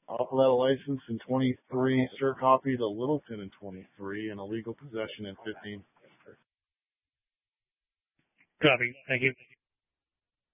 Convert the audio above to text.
Alphaletta license in 23, sir copy to Littleton in 23, and illegal possession in 15. Copy. Thank you.